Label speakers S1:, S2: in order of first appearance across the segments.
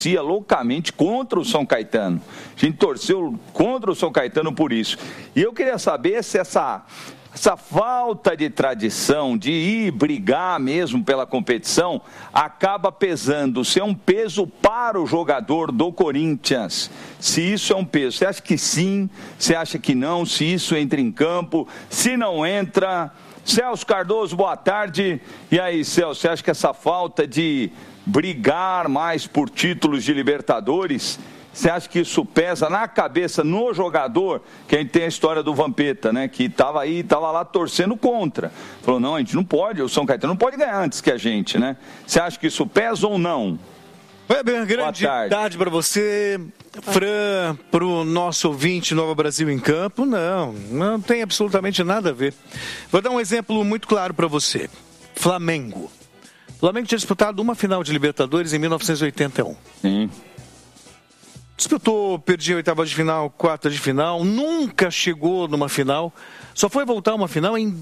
S1: loucamente contra o São Caetano. A gente torceu contra o São Caetano por isso. E eu queria saber se essa falta de tradição, de ir brigar mesmo pela competição, acaba pesando, se é um peso para o jogador do Corinthians. Se isso é um peso. Você acha que sim? Você acha que não? Se isso entra em campo? Se não entra? Celso Cardoso, boa tarde. E aí, Celso, você acha que essa falta de brigar mais por títulos de Libertadores, você acha que isso pesa na cabeça, no jogador? Que a gente tem a história do Vampeta, né? Que estava lá torcendo contra. Falou, não, a gente não pode, o São Caetano não pode ganhar antes que a gente, né? Você acha que isso pesa ou não?
S2: Bem, grande tarde para você, Fran, para o nosso ouvinte Nova Brasil em Campo. Não tem absolutamente nada a ver. Vou dar um exemplo muito claro para você. Flamengo. O Flamengo tinha disputado uma final de Libertadores em 1981.
S1: Sim.
S2: Disputou, perdia a oitava de final, quarta de final, nunca chegou numa final. Só foi voltar a uma final em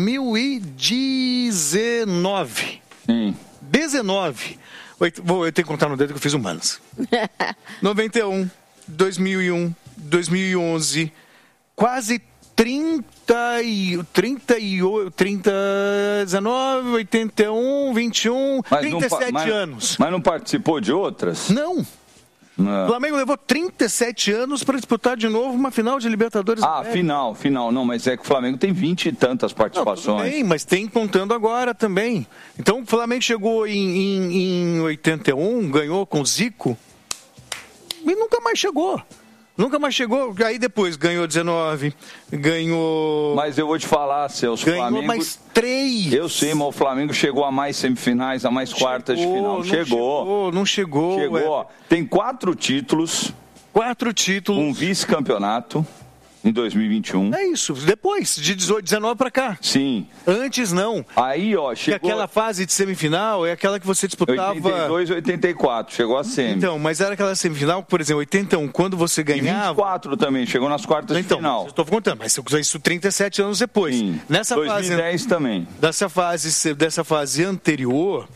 S2: 2019.
S1: Sim.
S2: 19. Eu tenho que contar no dedo que eu fiz humanos. 91, 2001, 2011, quase 19, 81, 21, 37 anos.
S1: Mas não participou de outras?
S2: Não. O Flamengo levou 37 anos para disputar de novo uma final de Libertadores.
S1: Final. Não, mas é que o Flamengo tem 20 e tantas participações.
S2: Não, tudo bem, mas tem contando agora também. Então o Flamengo chegou em 81, ganhou com o Zico e nunca mais chegou. Aí depois ganhou 19, ganhou...
S1: Mas eu vou te falar, Celso,
S2: ganhou
S1: Flamengo...
S2: mais 3.
S1: Eu sei, mas o Flamengo chegou a mais semifinais, a mais quartas de final.
S2: Não chegou.
S1: Chegou. Tem 4 títulos.
S2: 4 títulos.
S1: Um vice-campeonato em 2021.
S2: É isso, depois, de 18, 19 para cá.
S1: Sim.
S2: Antes não.
S1: Aí, ó, chegou...
S2: Porque aquela fase de semifinal é aquela que você disputava...
S1: 82 e 84, chegou a semi.
S2: Então, mas era aquela semifinal, por exemplo, 81, quando você ganhava...
S1: E 24 também, chegou nas quartas de final.
S2: Eu estou contando, mas isso 37 anos depois.
S1: Sim,
S2: Nessa
S1: 2010 também.
S2: Dessa fase anterior...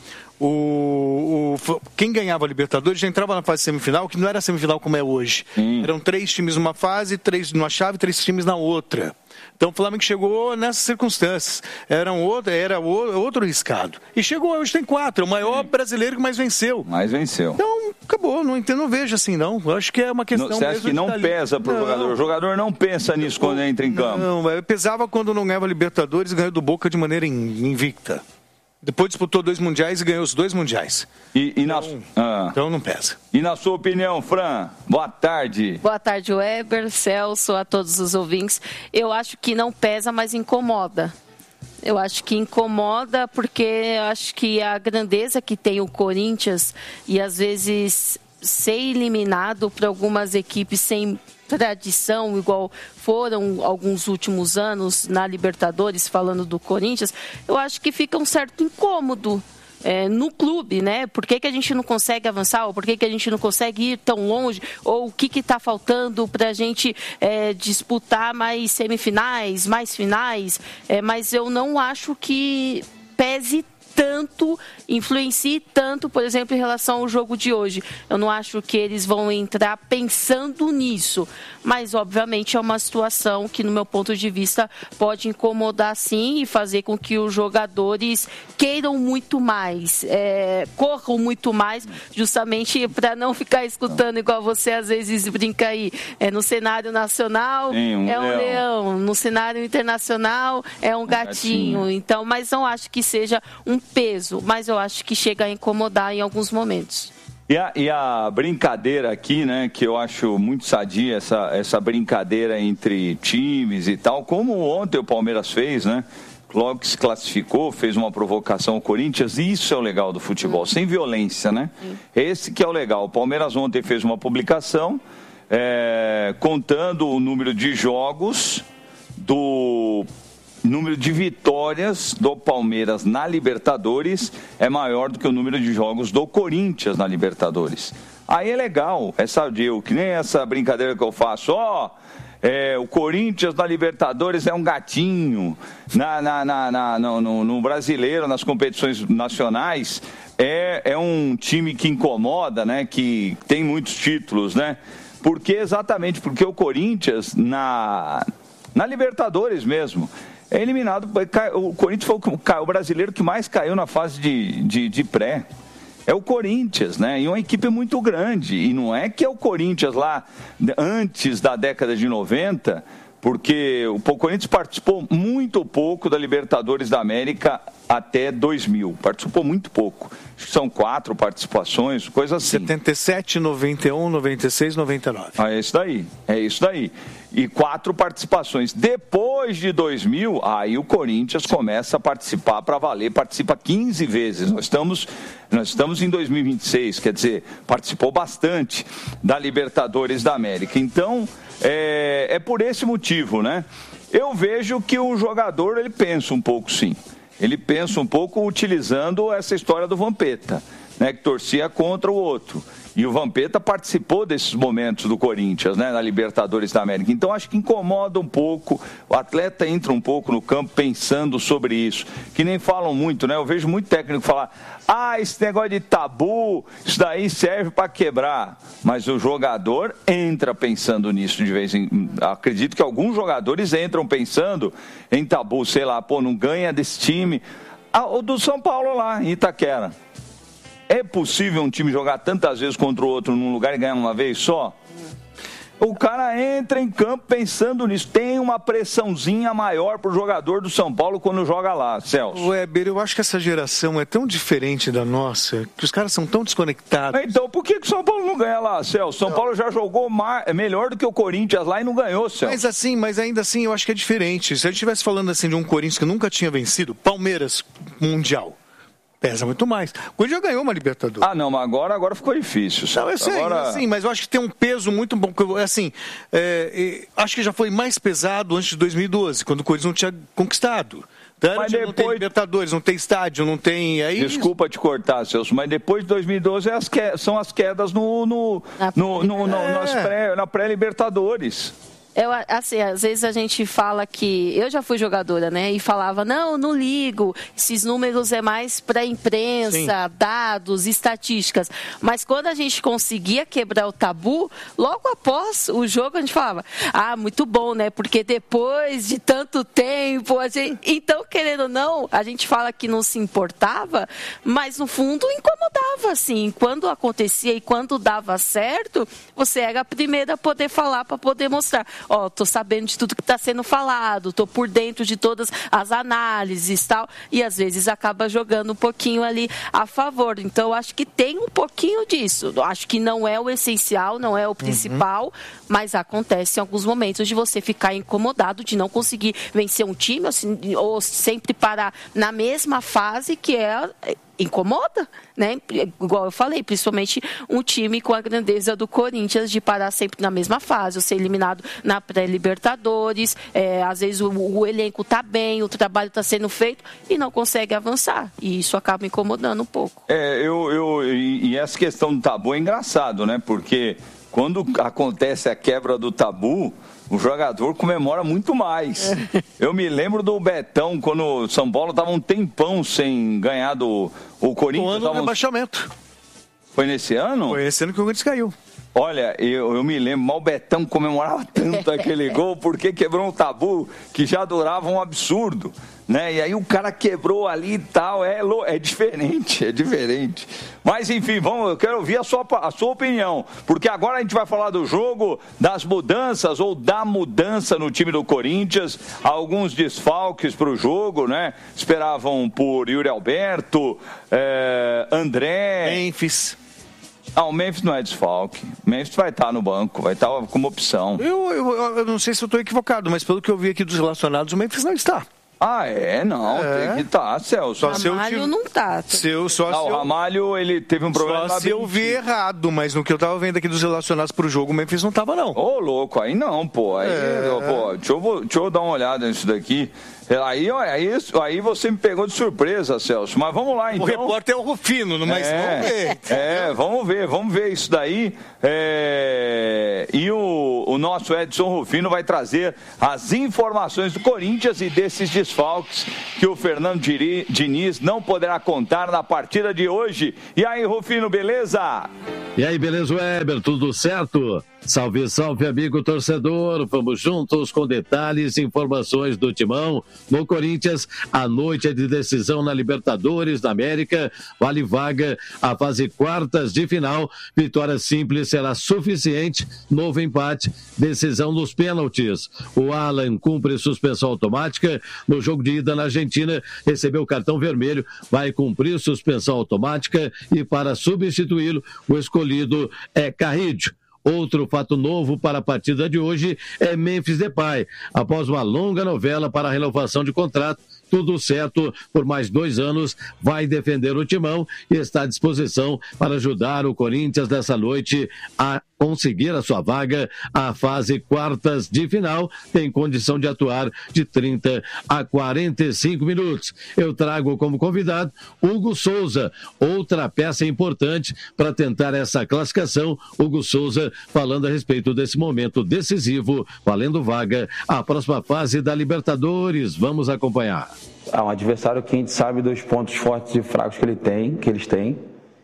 S2: Quem ganhava a Libertadores já entrava na fase semifinal, que não era semifinal como é hoje. Eram 3 times numa fase, 3 numa chave, 3 times na outra. Então o Flamengo chegou nessas circunstâncias. Era outro riscado. E chegou, hoje tem 4. É o maior brasileiro que mais venceu. Então, acabou. Não vejo assim, não. Eu acho que é uma questão...
S1: Você acha que não pesa pro jogador? O jogador não pensa nisso quando entra em campo?
S2: Não, pesava quando não ganhava a Libertadores e ganhou do Boca de maneira invicta. Depois disputou 2 mundiais e ganhou os 2 mundiais. Então não pesa.
S1: E na sua opinião, Fran, boa tarde.
S3: Boa tarde, Weber, Celso, a todos os ouvintes. Eu acho que não pesa, mas incomoda. Eu acho que incomoda porque eu acho que a grandeza que tem o Corinthians e às vezes ser eliminado por algumas equipes sem tradição, igual foram alguns últimos anos na Libertadores, falando do Corinthians, eu acho que fica um certo incômodo no clube, né? Por que a gente não consegue avançar? Ou por que a gente não consegue ir tão longe? Ou o que está faltando para a gente disputar mais semifinais, mais finais? Mas eu não acho que pese tanto, influencie tanto, por exemplo, em relação ao jogo de hoje. Eu não acho que eles vão entrar pensando nisso, mas obviamente é uma situação que, no meu ponto de vista, pode incomodar sim e fazer com que os jogadores queiram muito mais, corram muito mais, justamente para não ficar escutando igual você às vezes brinca aí. No cenário nacional um leão, no cenário internacional é um gatinho. Então, mas não acho que seja um peso, mas eu acho que chega a incomodar em alguns momentos.
S1: E a brincadeira aqui, né, que eu acho muito sadia, essa brincadeira entre times e tal, como ontem o Palmeiras fez, né? Logo que se classificou, fez uma provocação ao Corinthians, e isso é o legal do futebol, sem violência, né? Esse que é o legal. O Palmeiras ontem fez uma publicação contando o número de jogos número de vitórias do Palmeiras na Libertadores é maior do que o número de jogos do Corinthians na Libertadores. Aí é legal, é sadio, que nem essa brincadeira que eu faço, O Corinthians na Libertadores é um gatinho, no brasileiro, nas competições nacionais, é um time que incomoda, né? Que tem muitos títulos, né? Exatamente porque o Corinthians, na Libertadores mesmo, é eliminado. O Corinthians foi o brasileiro que mais caiu na fase de pré. É o Corinthians, né? E uma equipe muito grande. E não é que é o Corinthians lá antes da década de 90, porque o Corinthians participou muito pouco da Libertadores da América até 2000. Participou muito pouco. Acho que são 4 participações, coisa assim.
S2: 77, 91, 96, 99.
S1: É isso daí. E 4 participações. Depois de 2000, aí o Corinthians começa a participar para valer, participa 15 vezes. Nós estamos em 2026, quer dizer, participou bastante da Libertadores da América. Então, é por esse motivo, né? Eu vejo que o jogador, ele pensa um pouco, sim. Ele pensa um pouco utilizando essa história do Vampeta, né, que torcia contra o outro. E o Vampeta participou desses momentos do Corinthians, né, na Libertadores da América. Então, acho que incomoda um pouco. O atleta entra um pouco no campo pensando sobre isso. Que nem falam muito, né? Eu vejo muito técnico falar: esse negócio de tabu, isso daí serve para quebrar. Mas o jogador entra pensando nisso de vez em quando. Acredito que alguns jogadores entram pensando em tabu, sei lá, não ganha desse time. O do São Paulo lá, em Itaquera. É possível um time jogar tantas vezes contra o outro num lugar e ganhar uma vez só? O cara entra em campo pensando nisso. Tem uma pressãozinha maior pro jogador do São Paulo quando joga lá, Celso.
S2: Weber, eu acho que essa geração é tão diferente da nossa, que os caras são tão desconectados.
S1: Então, por que o São Paulo não ganha lá, Celso? São Paulo já jogou melhor do que o Corinthians lá e não ganhou, Celso.
S2: Mas ainda assim, eu acho que é diferente. Se a gente estivesse falando assim de um Corinthians que nunca tinha vencido, Palmeiras, Mundial, pesa muito mais. O Corinthians já ganhou uma Libertadores.
S1: Não, mas agora ficou difícil.
S2: Não, eu sei, assim, mas eu acho que tem um peso muito bom. Assim, acho que já foi mais pesado antes de 2012, quando o Corinthians não tinha conquistado. Mas depois... Não tem Libertadores, não tem estádio, não tem...
S1: Desculpa te cortar, Celso, mas depois de 2012 são as quedas na pré-Libertadores.
S3: Assim, às vezes a gente fala que... Eu já fui jogadora, né? E falava, não ligo. Esses números é mais para a imprensa, dados, estatísticas. Mas quando a gente conseguia quebrar o tabu, logo após o jogo a gente falava, muito bom, né? Porque depois de tanto tempo... Então, querendo ou não, a gente fala que não se importava, mas no fundo incomodava, assim. Quando acontecia e quando dava certo, você era a primeira a poder falar, para poder mostrar. Tô sabendo de tudo que está sendo falado, tô por dentro de todas as análises e tal, e às vezes acaba jogando um pouquinho ali a favor. Então, eu acho que tem um pouquinho disso. Eu acho que não é o essencial, não é o principal, mas acontece em alguns momentos de você ficar incomodado, de não conseguir vencer um time, assim, ou sempre parar na mesma fase, que incomoda, né? Igual eu falei, principalmente um time com a grandeza do Corinthians, de parar sempre na mesma fase, ou ser eliminado na pré-Libertadores, às vezes o elenco está bem, o trabalho está sendo feito e não consegue avançar, e isso acaba incomodando um pouco.
S1: E essa questão do tabu é engraçado, né? Porque quando acontece a quebra do tabu, o jogador comemora muito mais. Eu me lembro do Betão, quando o São Paulo estava um tempão sem ganhar o Corinthians.
S2: Um ano do rebaixamento.
S1: Foi nesse ano?
S2: Foi esse ano que o Corinthians caiu.
S1: Olha, eu me lembro, mas o Betão comemorava tanto aquele gol, porque quebrou um tabu que já durava um absurdo, né? E aí o cara quebrou ali e tal, é diferente. Mas enfim, eu quero ouvir a sua opinião, porque agora a gente vai falar do jogo, das mudanças ou da mudança no time do Corinthians, alguns desfalques para o jogo, né? Esperavam por Yuri Alberto, André...
S2: Memphis.
S1: O Memphis não é desfalque. O Memphis vai estar no banco, vai estar como opção.
S2: Eu não sei se eu estou equivocado, mas pelo que eu vi aqui dos relacionados, o Memphis não está.
S1: Tem que estar, Celso.
S3: O Ramalho não está.
S1: O Ramalho, ele teve um problema.
S2: Só se eu vi errado, mas no que eu estava vendo aqui dos relacionados para o jogo, o Memphis não estava, não.
S1: Louco, aí não, pô. Deixa eu dar uma olhada nisso daqui. Aí você me pegou de surpresa, Celso. Mas vamos lá, então.
S2: O repórter é o Rufino, mas vamos ver. Vamos ver isso daí. E o nosso Edson Rufino vai trazer as informações do Corinthians e desses desfalques que o Fernando Diniz não poderá contar na partida de hoje. E aí, Rufino, beleza?
S4: E aí, beleza, Weber? Tudo certo? Salve, salve, amigo torcedor. Vamos juntos com detalhes e informações do Timão. No Corinthians, a noite é de decisão na Libertadores da América. Vale vaga a fase quartas de final. Vitória simples será suficiente. Novo empate, decisão nos pênaltis. O Alan cumpre suspensão automática. No jogo de ida na Argentina, recebeu cartão vermelho. Vai cumprir suspensão automática e para substituí-lo, o escolhido é Carrillo. Outro fato novo para a partida de hoje é Memphis Depay. Após uma longa novela para a renovação de contrato, tudo certo por mais 2 anos, vai defender o Timão e está à disposição para ajudar o Corinthians nessa noite a conseguir a sua vaga à fase quartas de final. Tem condição de atuar de 30 a 45 minutos. Eu trago como convidado Hugo Souza, outra peça importante para tentar essa classificação. Hugo Souza falando a respeito desse momento decisivo, valendo vaga à próxima fase da Libertadores. Vamos acompanhar.
S5: Um adversário que a gente sabe dos pontos fortes e fracos que eles têm.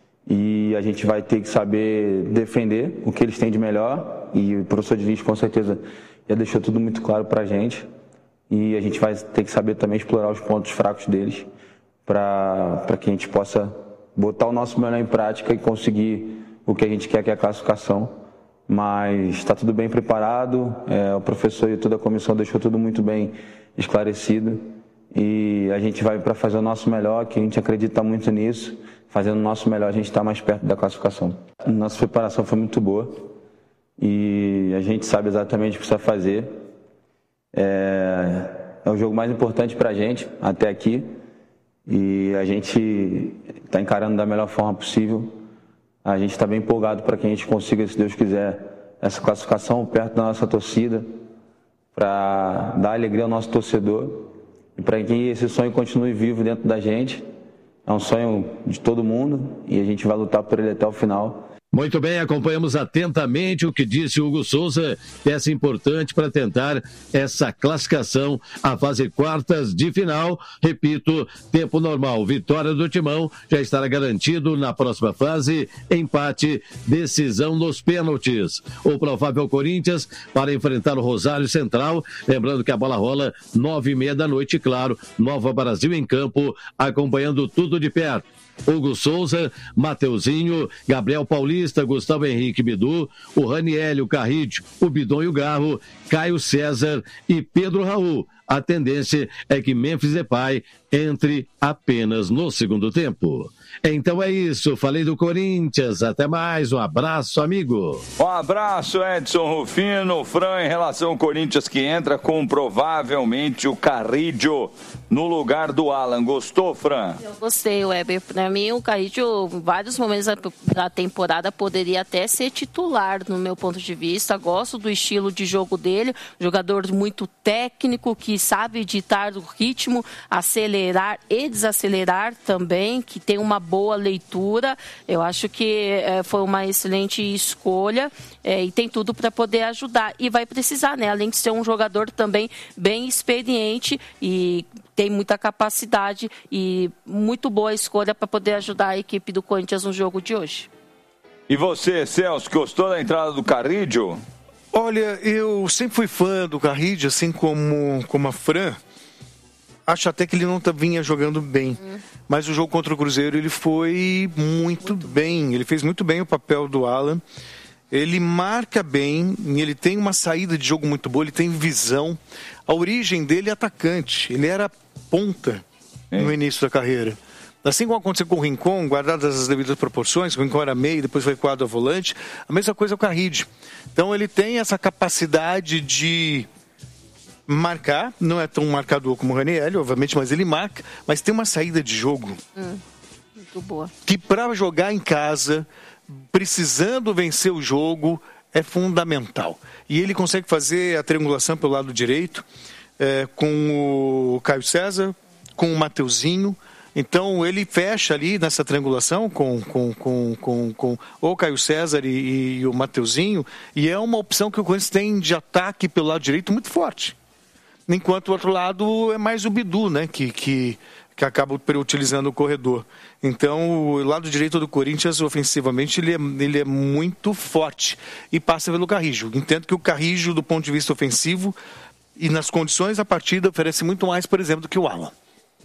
S5: E a gente vai ter que saber defender o que eles têm de melhor. E o professor Diniz, com certeza, já deixou tudo muito claro para a gente. E a gente vai ter que saber também explorar os pontos fracos deles para que a gente possa botar o nosso melhor em prática e conseguir o que a gente quer, que é a classificação. Mas está tudo bem preparado. O professor e toda a comissão deixou tudo muito bem esclarecido. E a gente vai para fazer o nosso melhor, que a gente acredita muito nisso. Fazendo o nosso melhor, a gente está mais perto da classificação. Nossa preparação foi muito boa e a gente sabe exatamente o que precisa fazer. É o jogo mais importante para a gente até aqui e a gente está encarando da melhor forma possível. A gente está bem empolgado para que a gente consiga, se Deus quiser, essa classificação perto da nossa torcida, para dar alegria ao nosso torcedor e para que esse sonho continue vivo dentro da gente. É um sonho de todo mundo e a gente vai lutar por ele até o final.
S4: Muito bem, acompanhamos atentamente o que disse Hugo Souza, peça importante para tentar essa classificação à fase quartas de final. Repito, tempo normal, vitória do Timão, já estará garantido na próxima fase, empate, decisão nos pênaltis. O provável Corinthians para enfrentar o Rosário Central, lembrando que a bola rola 9h30 da noite, claro, Nova Brasil em campo, acompanhando tudo de perto. Hugo Souza, Mateuzinho, Gabriel Paulista, Gustavo Henrique Bidu, o Raniel, o Carrillo, o Bidon e o Garro, Caio César e Pedro Raul. A tendência é que Memphis Depay entre apenas no segundo tempo. Então é isso, falei do Corinthians, até mais, um abraço, amigo.
S1: Um abraço, Edson Rufino. Fran, em relação ao Corinthians que entra com provavelmente o Carrillo no lugar do Alan. Gostou, Fran?
S3: Eu gostei, Weber. Para mim, o Carrillo, em vários momentos da temporada, poderia até ser titular, no meu ponto de vista. Gosto do estilo de jogo dele, jogador muito técnico, que sabe ditar o ritmo, acelerar e desacelerar também, que tem uma boa leitura. Eu acho que foi uma excelente escolha e tem tudo para poder ajudar. E vai precisar, né? Além de ser um jogador também bem experiente e tem muita capacidade e muito boa escolha para poder ajudar a equipe do Corinthians no jogo de hoje.
S1: E você, Celso, gostou da entrada do Carrillo?
S2: Olha, eu sempre fui fã do Carrillo, assim como a Fran. Acho até que ele não vinha jogando bem. Mas o jogo contra o Cruzeiro, ele foi muito bem. Ele fez muito bem o papel do Alan. Ele marca bem, ele tem uma saída de jogo muito boa, ele tem visão. A origem dele é atacante. Ele era ponta no início da carreira. Assim como aconteceu com o Rincon, guardadas as devidas proporções, o Rincon era meio, depois foi quadro a volante, a mesma coisa com o Carrillo. Então ele tem essa capacidade de marcar, não é tão marcador como o Raniel, obviamente, mas ele marca, mas tem uma saída de jogo
S3: muito boa.
S2: Que para jogar em casa, precisando vencer o jogo, é fundamental. E ele consegue fazer a triangulação pelo lado direito. com o Caio César, com o Mateuzinho. Então, ele fecha ali nessa triangulação com o Caio César e o Mateuzinho, e é uma opção que o Corinthians tem de ataque pelo lado direito muito forte. Enquanto o outro lado é mais o Bidu, né, que acaba utilizando o corredor. Então, o lado direito do Corinthians, ofensivamente, ele é muito forte e passa pelo Carrijo. Entendo que o Carrijo, do ponto de vista ofensivo e nas condições da partida, oferece muito mais, por exemplo, do que o Alan.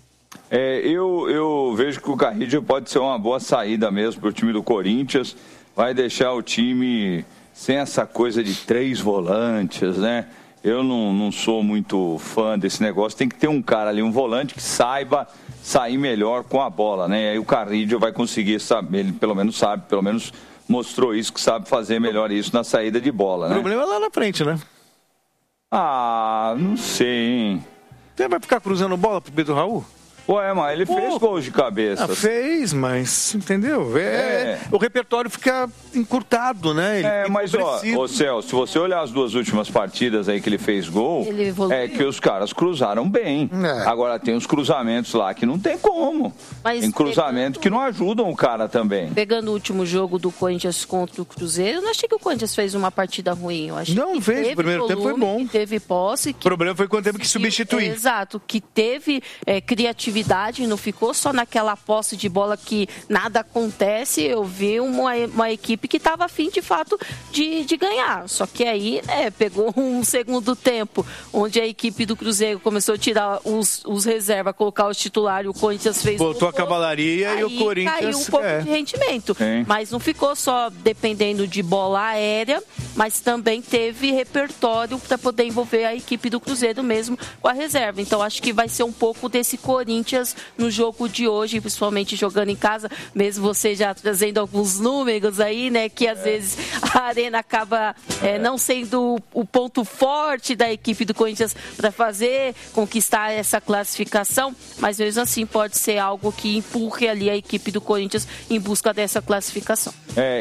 S1: Eu vejo que o Carrijo pode ser uma boa saída mesmo para o time do Corinthians. Vai deixar o time sem essa coisa de 3 volantes, né? Eu não sou muito fã desse negócio. Tem que ter um cara ali, um volante que saiba sair melhor com a bola, né? E aí o Carrijo vai conseguir saber, ele pelo menos mostrou isso, que sabe fazer melhor isso na saída de bola, né?
S2: O problema é lá na frente, né?
S1: Não sei, hein?
S2: Você vai ficar cruzando bola pro Pedro Raul?
S1: Ué, mas ele fez gols de cabeça.
S2: Fez, mas, entendeu? O repertório fica encurtado, né?
S1: Mas, Celso, se você olhar as 2 últimas partidas aí que ele fez gol, que os caras cruzaram bem. Agora, tem uns cruzamentos lá que não tem como. Tem cruzamento que não ajudam o cara também.
S3: Pegando o último jogo do Corinthians contra o Cruzeiro, eu não achei que o Corinthians fez uma partida ruim. Eu achei
S2: não fez, o primeiro tempo foi bom.
S3: Que teve posse.
S2: O problema foi quando teve que substituir.
S3: Exato, que teve criatividade. Não ficou só naquela posse de bola que nada acontece. Eu vi uma equipe que estava afim de fato de ganhar, só que aí pegou um segundo tempo onde a equipe do Cruzeiro começou a tirar os reservas, colocar os titulares, o Corinthians fez
S2: botou a cavalaria e o Corinthians
S3: caiu um pouco de rendimento. Mas não ficou só dependendo de bola aérea, mas também teve repertório para poder envolver a equipe do Cruzeiro mesmo com a reserva. Então acho que vai ser um pouco desse Corinthians no jogo de hoje, principalmente jogando em casa, mesmo você já trazendo alguns números aí, né, que às vezes a Arena acaba não sendo o ponto forte da equipe do Corinthians para conquistar essa classificação, mas mesmo assim pode ser algo que empurre ali a equipe do Corinthians em busca dessa classificação.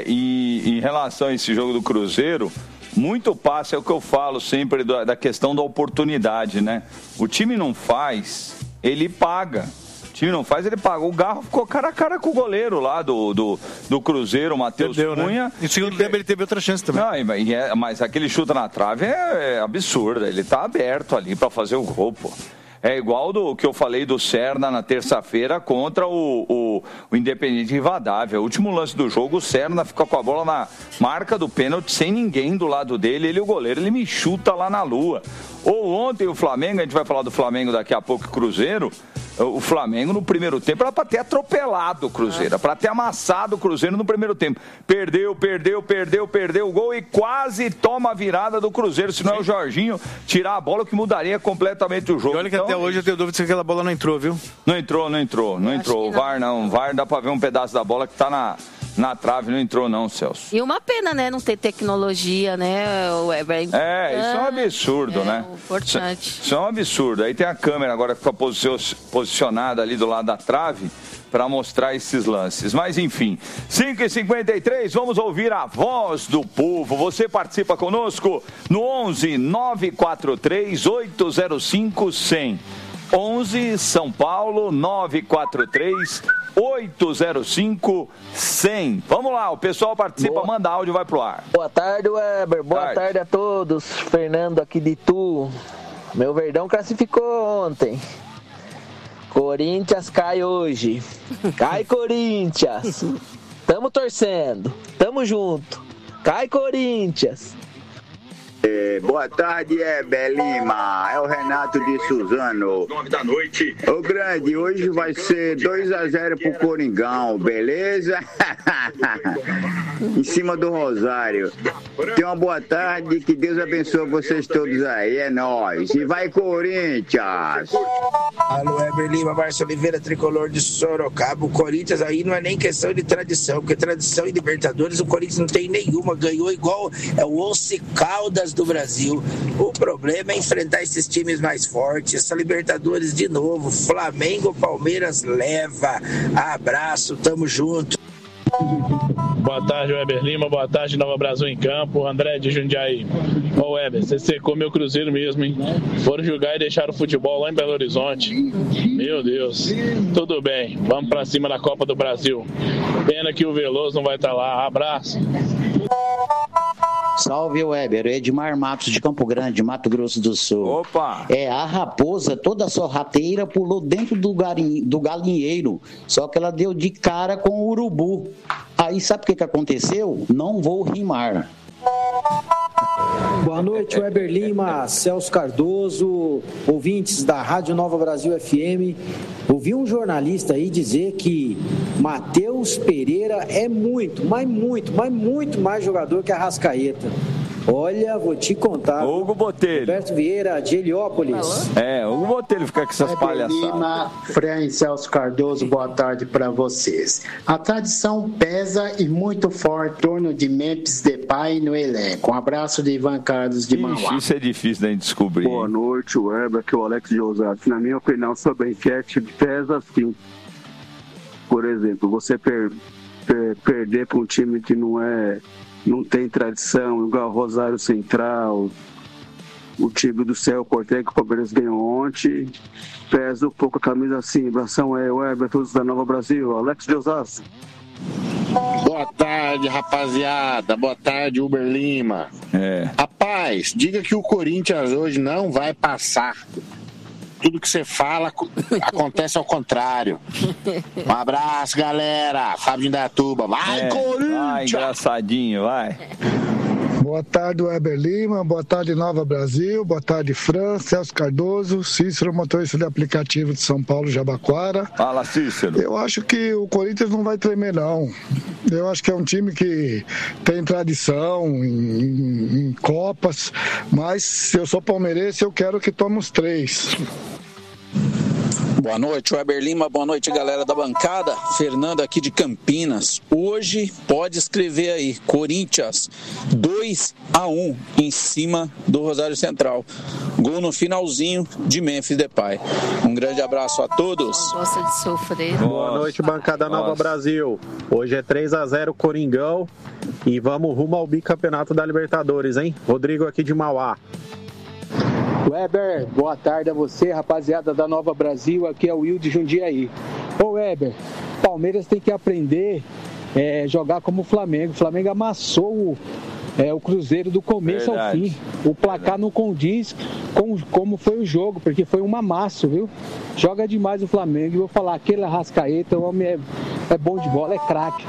S1: E em relação a esse jogo do Cruzeiro, muito passe, é o que eu falo sempre da questão da oportunidade, né? O time não faz, ele paga. O time não faz, ele paga. O Garro ficou cara a cara com o goleiro lá do Cruzeiro, o Matheus Cunha.
S2: Né? E no segundo tempo ele teve outra chance também.
S1: Mas aquele chute na trave é absurdo. Ele tá aberto ali para fazer o gol, pô. É igual do que eu falei do Serna na terça-feira contra o Independente Rivadavia. O último lance do jogo, o Serna fica com a bola na marca do pênalti, sem ninguém do lado dele. Ele, o goleiro, ele me chuta lá na lua. Ou ontem o Flamengo, a gente vai falar do Flamengo daqui a pouco, Cruzeiro. O Flamengo no primeiro tempo era para ter atropelado o Cruzeiro, para ter amassado o Cruzeiro no primeiro tempo. Perdeu o gol e quase toma a virada do Cruzeiro. Se não é o Jorginho tirar a bola, que mudaria completamente o jogo.
S2: E olha que até hoje eu tenho dúvida se aquela bola não entrou, viu?
S1: Não entrou. O VAR não. O VAR dá para ver um pedaço da bola que tá na trave, não entrou não, Celso.
S3: E uma pena, né, não ter tecnologia, né,
S1: isso é um absurdo, né?
S3: Importante.
S1: Isso é um absurdo. Aí tem a câmera agora que fica posicionada ali do lado da trave para mostrar esses lances. Mas enfim, 5h53, vamos ouvir a voz do povo. Você participa conosco no 11 943 805 100. 11 São Paulo 943 805 100. Vamos lá, o pessoal participa, manda áudio, vai pro ar.
S6: Boa tarde, Weber. Boa tarde a todos. Fernando aqui de Itu. Meu Verdão classificou ontem. Corinthians cai hoje. Cai, Corinthians. Tamo torcendo. Tamo junto. Cai, Corinthians.
S7: Boa tarde, Belima. É o Renato de Suzano.
S8: 9 da noite.
S7: Ô grande, hoje vai ser 2-0 pro Coringão, beleza? Em cima do Rosário. Tenha uma boa tarde, que Deus abençoe vocês todos aí. É nóis. E vai, Corinthians!
S9: Alô, Weber Lima, Márcio Oliveira, tricolor de Sorocaba. O Corinthians aí não é nem questão de tradição, porque tradição em Libertadores o Corinthians não tem nenhuma. Ganhou igual o Once Caldas do Brasil. O problema é enfrentar esses times mais fortes. Essa Libertadores de novo. Flamengo, Palmeiras leva. Abraço, tamo junto.
S8: Boa tarde, Weber Lima. Boa tarde, Nova Brasil em campo. André de Jundiaí. Ô, Weber, você secou meu Cruzeiro mesmo, hein? Foram jogar e deixaram o futebol lá em Belo Horizonte. Meu Deus. Tudo bem, vamos pra cima da Copa do Brasil. Pena que o Veloso não vai estar lá. Abraço.
S10: Salve, Weber. Edmar Matos de Campo Grande, Mato Grosso do Sul.
S1: Opa!
S10: A raposa toda sorrateira pulou dentro do galinheiro, só que ela deu de cara com o urubu. Aí sabe o que aconteceu? Não vou rimar.
S11: Boa noite, Weber Lima, Celso Cardoso, ouvintes da Rádio Nova Brasil FM. Ouvi um jornalista aí dizer que Matheus Pereira é muito mais jogador que Arrascaeta. Olha, vou te contar.
S1: Hugo Botelho.
S11: Roberto Vieira, de Heliópolis.
S1: Hugo Botelho fica com essas palhaçadas.
S12: Lima, Fran e Celso Cardoso, boa tarde para vocês. A tradição pesa e muito forte em torno de Memphis Depay no elenco. Um abraço de Ivan Carlos de Mauá.
S1: Isso é difícil da gente descobrir.
S13: Boa noite, Weber, aqui é o Alex de Osasco. Na minha opinião sobre a enquete, pesa sim. Por exemplo, você perder para um time que não tem tradição, igual Rosário Central, o time do Céu Cortez que o Palmeiras ganhou ontem, pesa um pouco a camisa assim. Abração aí, Weber, todos da Nova Brasil, Alex de Osasco.
S14: Boa tarde, rapaziada. Boa tarde, Uber Lima. Rapaz, diga que o Corinthians hoje não vai passar. Tudo que você fala acontece ao contrário. Um abraço, galera. Fábio de Indaiatuba. Vai, Corinthians!
S1: Vai, engraçadinho, vai.
S15: Boa tarde, Weber Lima. Boa tarde, Nova Brasil. Boa tarde, Fran, Celso Cardoso, Cícero, motorista de aplicativo de São Paulo, Jabaquara.
S1: Fala, Cícero.
S15: Eu acho que o Corinthians não vai tremer, não. Eu acho que é um time que tem tradição em Copas, mas se eu sou palmeirense, eu quero que tome os 3.
S16: Boa noite, Weber Lima. Boa noite, galera da bancada. Fernando aqui de Campinas. Hoje, pode escrever aí, Corinthians 2-1 em cima do Rosário Central. Gol no finalzinho de Memphis Depay. Um grande abraço a todos.
S3: Gosta de sofrer.
S17: Boa noite, bancada Nova Brasil. Hoje é 3-0 Coringão e vamos rumo ao bicampeonato da Libertadores, hein? Rodrigo aqui de Mauá.
S18: Weber, boa tarde a você, rapaziada da Nova Brasil, aqui é o Will de Jundiaí. Ô Weber, Palmeiras tem que aprender a jogar como o Flamengo. O Flamengo amassou o Cruzeiro do começo ao fim. O placar não condiz com como foi o jogo, porque foi um amasso, viu? Joga demais o Flamengo. E vou falar, aquele Arrascaeta, o homem é bom de bola, é craque.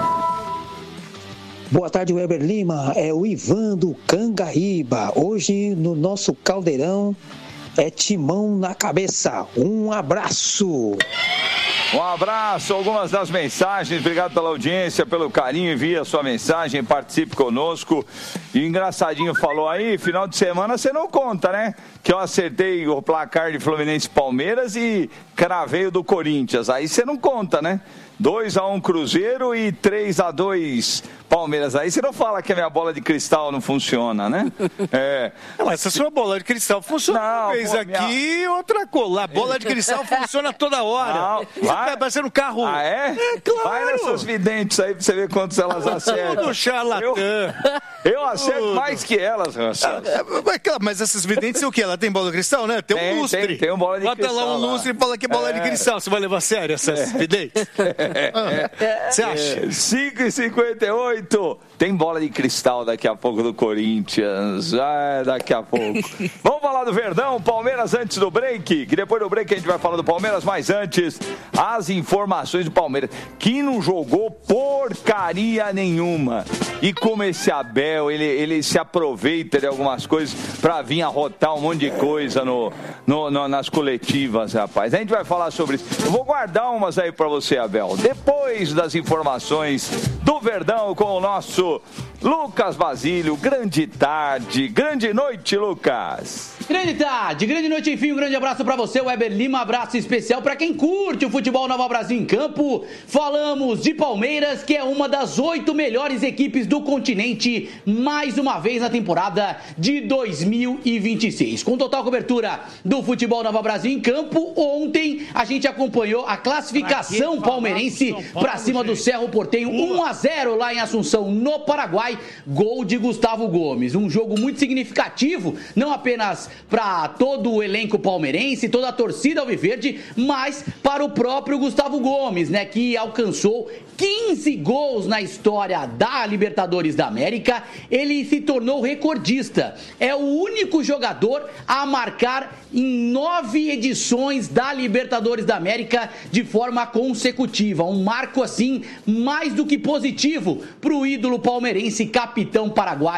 S11: Boa tarde, Weber Lima. É o Ivan do Cangaíba. Hoje, no nosso caldeirão, é timão na cabeça. Um abraço.
S1: Um abraço, algumas das mensagens, obrigado pela audiência, pelo carinho, envie a sua mensagem, participe conosco. E o engraçadinho falou aí, final de semana você não conta, né? Que eu acertei o placar de Fluminense e Palmeiras e cravei o do Corinthians, aí você não conta, né? 2-1 Cruzeiro e 3-2 Palmeiras. Aí você não fala que a minha bola de cristal não funciona, né?
S2: Mas essa sua bola de cristal funciona uma vez aqui, outra colar. A bola de cristal funciona toda hora.
S1: Não,
S2: vai parecendo um carro.
S1: Ah, é?
S2: Claro.
S1: Vai nessas videntes aí pra você ver quantos elas acertam.
S2: Tudo charlatã.
S1: Eu acerto mais que elas, Marcelo.
S2: Mas essas videntes o quê? Ela tem bola de cristal, né? Tem um lustre.
S1: Tem um bola de cristal.
S2: Bota lá um lustre e fala que é bola de cristal. Você vai levar a sério essas videntes? Você acha?
S1: 5h58. Tem bola de cristal daqui a pouco do Corinthians. Daqui a pouco. Vamos falar do Verdão, Palmeiras antes do break. Que depois do break a gente vai falar do Palmeiras, mas antes, as informações do Palmeiras. Que não jogou porcaria nenhuma. E como esse Abel, ele se aproveita de algumas coisas pra vir arrotar um monte de coisa nas coletivas, rapaz. A gente vai falar sobre isso. Eu vou guardar umas aí pra você, Abel. Depois das informações do Verdão com o nosso Lucas Basílio, grande tarde, grande noite, Lucas.
S19: Grande tarde, grande noite, enfim, um grande abraço para você, Weber Lima, abraço especial para quem curte o futebol Nova Brasil em campo. Falamos de Palmeiras, que é uma das 8 melhores equipes do continente, mais uma vez na temporada de 2026. Com total cobertura do futebol Nova Brasil em campo, ontem a gente acompanhou a classificação palmeirense para cima do Cerro Porteño, 1-0 lá em Assunção, no Paraguai, gol de Gustavo Gomes. Um jogo muito significativo, não apenas para todo o elenco palmeirense, toda a torcida alviverde, mas para o próprio Gustavo Gomes, né, que alcançou 15 gols na história da Libertadores da América. Ele se tornou recordista. É o único jogador a marcar em 9 edições da Libertadores da América de forma consecutiva. Um marco, assim, mais do que positivo para o ídolo palmeirense, capitão paraguaio.